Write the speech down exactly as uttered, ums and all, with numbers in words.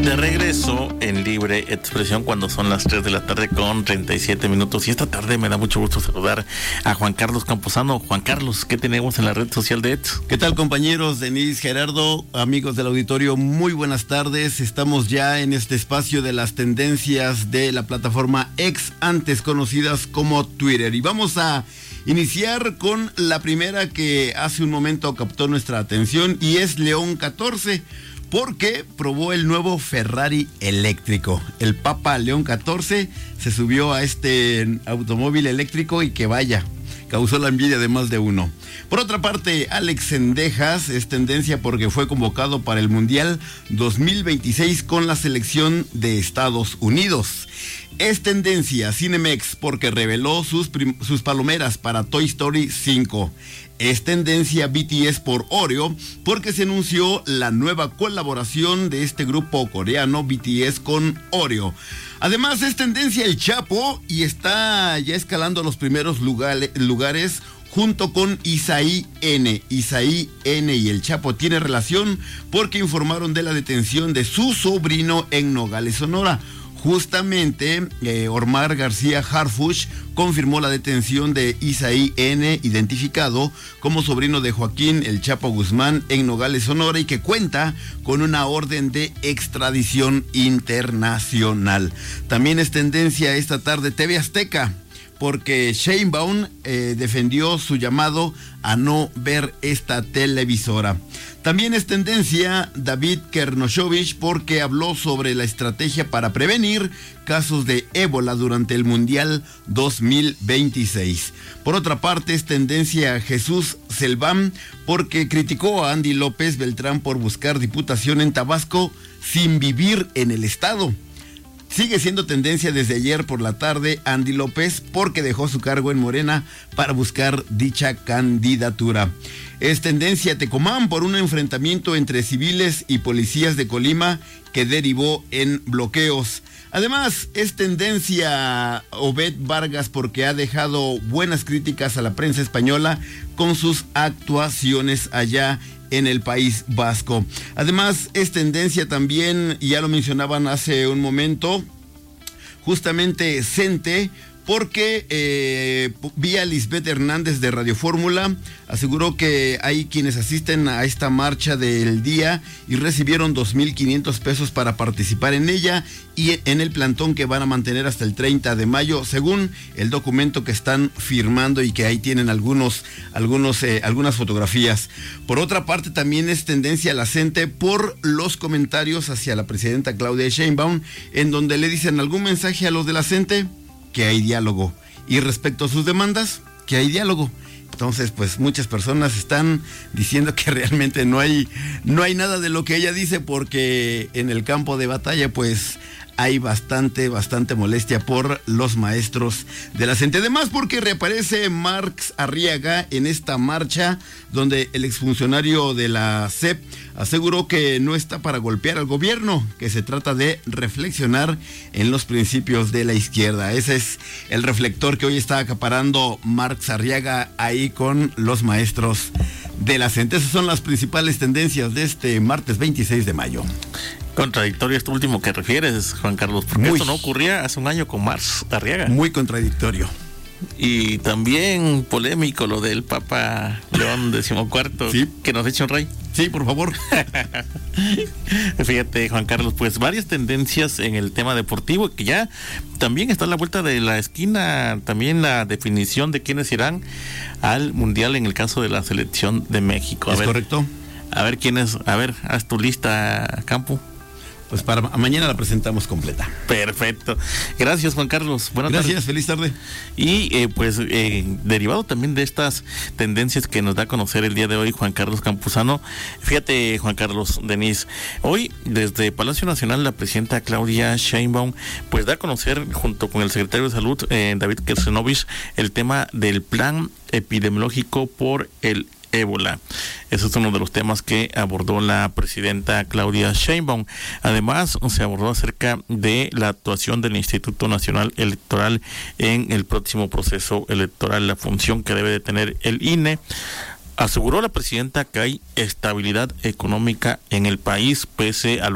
De regreso en Libre Expresión cuando son las tres de la tarde con treinta y siete minutos, y esta tarde me da mucho gusto saludar a Juan Carlos Campuzano. Juan Carlos, ¿qué tenemos en la red social de X? ¿Qué tal, compañeros? Denise, Gerardo, amigos del auditorio, muy buenas tardes. Estamos ya en este espacio de las tendencias de la plataforma X, antes conocidas como Twitter, y vamos a iniciar con la primera que hace un momento captó nuestra atención, y es León catorce, porque probó el nuevo Ferrari eléctrico. El Papa León catorce se subió a este automóvil eléctrico y que vaya, causó la envidia de más de uno. Por otra parte, Alex Cendejas es tendencia porque fue convocado para el Mundial dos mil veintiséis con la selección de Estados Unidos. Es tendencia Cinemex porque reveló sus, prim- sus palomeras para Toy Story cinco. Es tendencia B T S por Oreo porque se anunció la nueva colaboración de este grupo coreano B T S con Oreo. Además es tendencia El Chapo y está ya escalando los primeros lugares, lugares junto con Isaí N. Isaí N y El Chapo tiene relación porque informaron de la detención de su sobrino en Nogales, Sonora. Justamente, eh, Omar García Harfuch confirmó la detención de Isaí N, identificado como sobrino de Joaquín El Chapo Guzmán en Nogales, Sonora, y que cuenta con una orden de extradición internacional. También es tendencia esta tarde T V Azteca, porque Sheinbaum eh, defendió su llamado a no ver esta televisora. También es tendencia David Kernoshovich porque habló sobre la estrategia para prevenir casos de ébola durante el Mundial dos mil veintiséis. Por otra parte es tendencia Jesús Selván porque criticó a Andy López Beltrán por buscar diputación en Tabasco sin vivir en el estado. Sigue siendo tendencia desde ayer por la tarde Andy López porque dejó su cargo en Morena para buscar dicha candidatura. Es tendencia Tecomán por un enfrentamiento entre civiles y policías de Colima que derivó en bloqueos. Además, es tendencia Obed Vargas porque ha dejado buenas críticas a la prensa española con sus actuaciones allá en el País Vasco. Además, es tendencia también, y ya lo mencionaban hace un momento, justamente Cente, porque eh, vía Lisbeth Hernández de Radio Fórmula aseguró que hay quienes asisten a esta marcha del día y recibieron dos mil quinientos pesos para participar en ella y en el plantón que van a mantener hasta el treinta de mayo, según el documento que están firmando y que ahí tienen algunos, algunos, eh, algunas fotografías. Por otra parte, también es tendencia la Cente por los comentarios hacia la presidenta Claudia Sheinbaum, en donde le dicen algún mensaje a los de la Cente, que hay diálogo, y respecto a sus demandas, que hay diálogo. Entonces, pues muchas personas están diciendo que realmente no hay, no hay nada de lo que ella dice, porque en el campo de batalla, pues hay bastante, bastante molestia por los maestros de la Cente. Además, porque reaparece Marx Arriaga en esta marcha, donde el exfuncionario de la C E P aseguró que no está para golpear al gobierno, que se trata de reflexionar en los principios de la izquierda. Ese es el reflector que hoy está acaparando Marx Arriaga ahí con los maestros de la Cente. Esas son las principales tendencias de este martes veintiséis de mayo. Contradictorio esto último que refieres, Juan Carlos, porque Muy. esto no ocurría hace un año con Marx Arriaga. Muy contradictorio. Y también polémico lo del Papa León decimocuarto, sí, que nos eche un rey. Sí, por favor. Fíjate, Juan Carlos, pues varias tendencias en el tema deportivo, que ya también está a la vuelta de la esquina, también la definición de quiénes irán al Mundial en el caso de la selección de México. A es ver, correcto. A ver quiénes, a ver, haz tu lista, Campo. Pues para mañana la presentamos completa. Perfecto. Gracias, Juan Carlos. Buenas Gracias, tardes. feliz tarde. Y eh, pues eh, derivado también de estas tendencias que nos da a conocer el día de hoy Juan Carlos Campuzano, fíjate, Juan Carlos, Denise, hoy desde Palacio Nacional la presidenta Claudia Sheinbaum pues da a conocer junto con el secretario de Salud eh, David Kersenovich el tema del plan epidemiológico por el ébola. Ese es uno de los temas que abordó la presidenta Claudia Sheinbaum. Además, se abordó acerca de la actuación del Instituto Nacional Electoral en el próximo proceso electoral, la función que debe de tener el I N E. Aseguró la presidenta que hay estabilidad económica en el país pese a